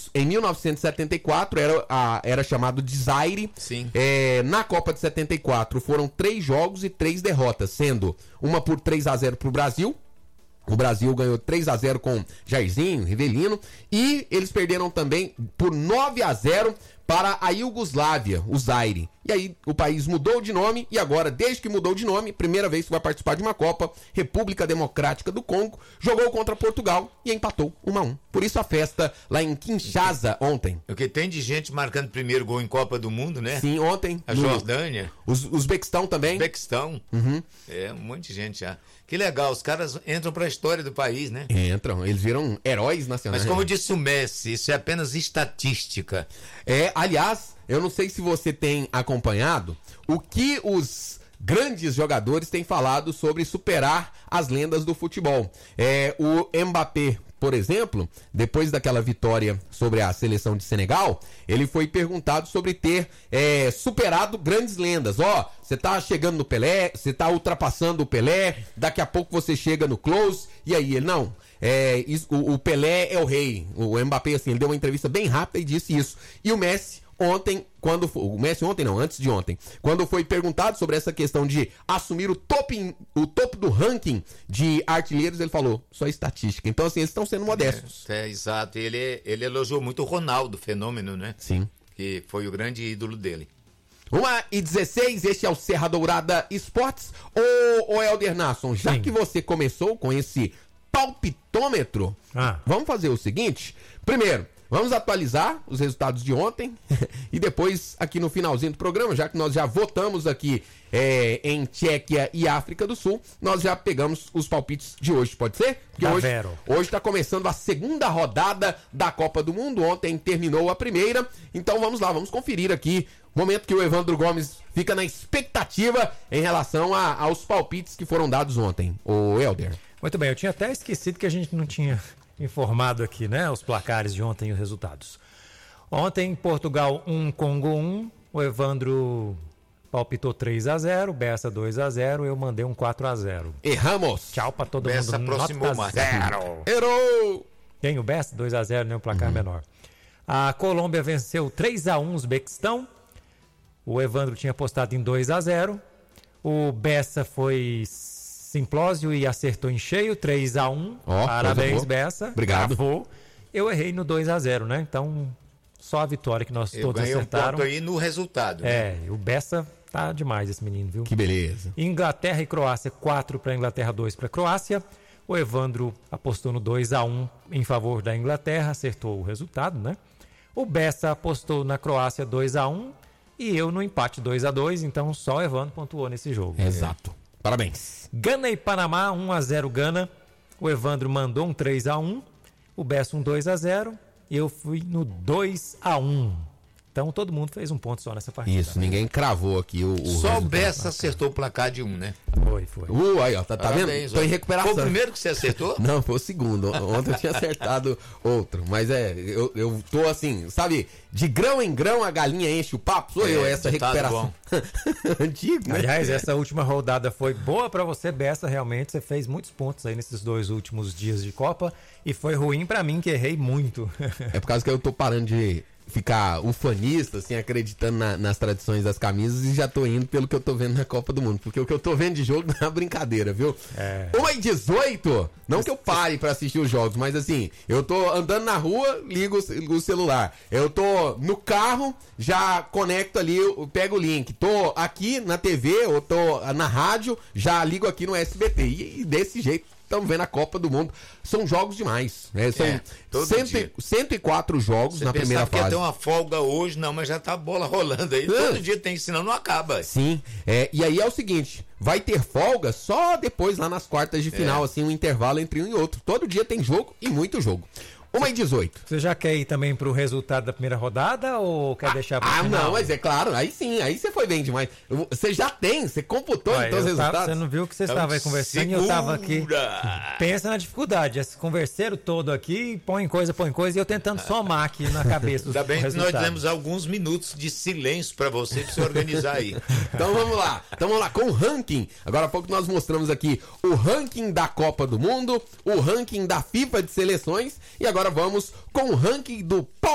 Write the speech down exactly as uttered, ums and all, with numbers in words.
Isso, em mil novecentos e setenta e quatro era, a, era chamado de Zaire. Sim. É, na Copa de setenta e quatro foram três jogos e três derrotas, sendo uma por três a zero pro Brasil. O Brasil ganhou três a zero com Jairzinho, Rivelino, e eles perderam também por nove a zero para a Iugoslávia, o Zaire. E aí o país mudou de nome e agora, desde que mudou de nome, primeira vez que vai participar de uma Copa, República Democrática do Congo, jogou contra Portugal e empatou um a um. Por isso a festa lá em Kinshasa ontem. O que tem de gente marcando primeiro gol em Copa do Mundo, né? Sim, ontem. A no... Jordânia. Os Uzbequistão também. Uzbequistão. Uhum. É, um monte de gente já. Que legal, os caras entram para a história do país, né? Entram, eles viram heróis nacionais. Mas como disse o Messi, isso é apenas estatística. É, aliás, eu não sei se você tem acompanhado o que os grandes jogadores têm falado sobre superar as lendas do futebol. É, o Mbappé, por exemplo, depois daquela vitória sobre a seleção de Senegal, ele foi perguntado sobre ter é, superado grandes lendas. Ó, você tá chegando no Pelé, você tá ultrapassando o Pelé, daqui a pouco você chega no close, e aí ele, não, é, isso, o, o Pelé é o rei. O Mbappé, assim, ele deu uma entrevista bem rápida e disse isso. E o Messi, ontem, quando foi, o Messi ontem não, antes de ontem, quando foi perguntado sobre essa questão de assumir o topo, o topo do ranking de artilheiros, ele falou, só estatística. Então, assim, eles estão sendo modestos. É, é exato. Ele, ele elogiou muito o Ronaldo, fenômeno, né? Sim. Que foi o grande ídolo dele. uma e dezesseis, este é o Serra Dourada Esportes. Ô, ô Helder Nasson, já Sim. que você começou com esse palpitômetro, ah. vamos fazer o seguinte. Primeiro, vamos atualizar os resultados de ontem e depois aqui no finalzinho do programa, já que nós já votamos aqui é, em Tchequia e África do Sul, nós já pegamos os palpites de hoje, pode ser? Porque hoje, hoje está começando a segunda rodada da Copa do Mundo, ontem terminou a primeira, então vamos lá, vamos conferir aqui o momento que o Evandro Gomes fica na expectativa em relação a, aos palpites que foram dados ontem, o Helder. Muito bem, eu tinha até esquecido que a gente não tinha informado aqui, né, os placares de ontem e os resultados. Ontem, Portugal um, Congo um, o Evandro palpitou três a zero, Bessa dois a zero, eu mandei um quatro a zero. Erramos! Tchau pra todo Bessa mundo. aproximou mais. Zero. Errou! Tem o Bessa, dois a zero, né, um placar uhum. menor. A Colômbia venceu três a um o Uzbequistão, o Evandro tinha apostado em dois a zero, o Bessa foi simplósio e acertou em cheio, três a um. Oh, parabéns, Bessa. Obrigado. Gravou. Eu errei no dois a zero, né? Então, só a vitória que nós eu todos acertaram. Um ponto aí no resultado. Né? É, o Bessa tá demais esse menino, viu? Que beleza. Inglaterra e Croácia, quatro para Inglaterra, dois para Croácia. O Evandro apostou no dois a um em favor da Inglaterra, acertou o resultado, né? O Bessa apostou na Croácia dois a um e eu no empate dois a dois, então só o Evandro pontuou nesse jogo. Exato. Parabéns. Gana e Panamá, um a zero Gana. O Evandro mandou um três a um. O Bessa um dois a zero. E eu fui no dois a um. Então todo mundo fez um ponto só nessa partida. Isso, ninguém cravou aqui o, o Só o Bessa acertou o placar de um, né? Foi, foi. Uh, aí, ó, tá, tá vendo? Tô em recuperação. Foi o primeiro que você acertou? Não, foi o segundo. Ontem eu tinha acertado outro. Mas é, eu, eu tô assim, sabe, de grão em grão a galinha enche o papo. Sou é, eu essa recuperação. Antigo, né? Aliás, essa última rodada foi boa pra você, Bessa, realmente. Você fez muitos pontos aí nesses dois últimos dias de Copa. E foi ruim pra mim, que errei muito. É por causa que eu tô parando de ficar ufanista, assim, acreditando na, nas tradições das camisas e já tô indo pelo que eu tô vendo na Copa do Mundo. Porque o que eu tô vendo de jogo não é brincadeira, viu? É. uma e dezoito, não que eu pare pra assistir os jogos, mas assim, eu tô andando na rua, ligo o, o celular. Eu tô no carro, já conecto ali, pego o link. Tô aqui na T V, ou tô na rádio, já ligo aqui no S B T. E, e desse jeito estamos vendo a Copa do Mundo. São jogos demais, né? São é, cento, cento e quatro jogos. Você na primeira fase. Você ter uma folga hoje, não, mas já tá a bola rolando aí. É. Todo dia tem, senão não acaba. Sim, é, e aí é o seguinte, vai ter folga só depois lá nas quartas de final, é. assim, um intervalo entre um e outro. Todo dia tem jogo e muito jogo. uma e dezoito. Você já quer ir também pro resultado da primeira rodada ou quer ah, deixar pro ah, final? Ah, não, mas é claro, aí sim, aí você foi bem demais. Você já tem, você computou Ué, então os resultados. Tava, você não viu que você estava aí conversando e eu estava aqui. Pensa na dificuldade, esse converseiro todo aqui, põe coisa, põe coisa, e eu tentando somar aqui na cabeça. Ainda bem que nós demos alguns minutos de silêncio para você, para você organizar aí. Então vamos lá, então vamos lá, com o ranking. Agora há pouco nós mostramos aqui o ranking da Copa do Mundo, o ranking da FIFA de seleções, e agora vamos com o ranking do